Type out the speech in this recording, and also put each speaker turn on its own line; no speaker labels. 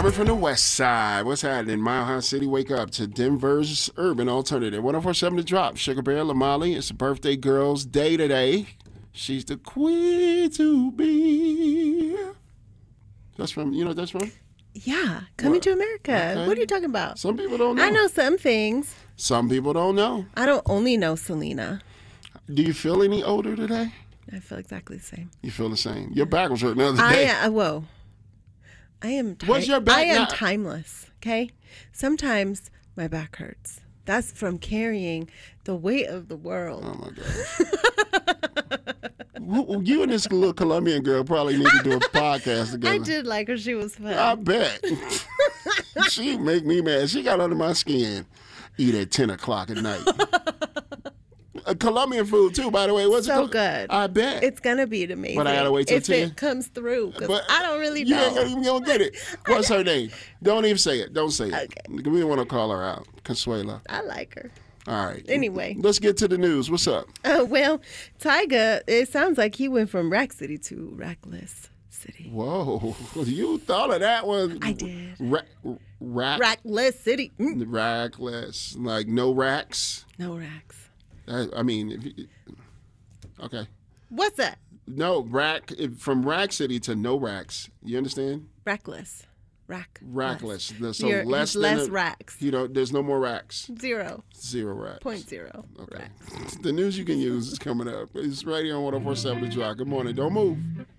Coming from the west side, what's happening? Mile High City, wake up to Denver's urban alternative. 104.7 The Drop. Sugar Bear, Lamali. It's a birthday girl's day today. She's the queen to be. That's from, you know what that's from?
Yeah, Coming to America.
Okay.
What are you talking about?
Some people don't know.
I know some things.
Some people don't know.
I don't only know Selena.
Do you feel any older today?
I feel exactly the same.
You feel the same. Your back was hurting the other day.
I am.
What's your back
I am
now?
timeless. Okay. Sometimes my back hurts. That's from carrying the weight of the world.
Oh my gosh. You and this little Colombian girl probably need to do a podcast together.
I did like her. She was fun.
I bet. She make me mad. She got under my skin. Eat at 10 o'clock at night. Colombian food too, by the way. What's
so good.
I bet.
It's gonna be amazing.
But I gotta wait till
if
10.
it comes through, because
But
I don't really
you
know.
ain't even gonna get it. What's her name? Don't even say it. Don't say it.
Okay.
We want to call her out. Consuela.
I like her.
All right.
Anyway.
Let's get to the news. What's up?
Well, Tyga, it sounds like he went from Rack City to Rackless City.
Whoa. You thought of that one.
I did.
Rackless.
City.
Rackless. Like no racks.
No racks.
I mean, okay.
What's that?
No, from Rack City to no racks. You understand?
Rackless.
Rackless. So
You're-
less
he's
than
less racks.
You know, there's no more racks.
Zero.
Zero racks.
0.0
Okay.
racks.
The news you can use is coming up. It's radio on 104.7 The Drop. Good morning. Don't move.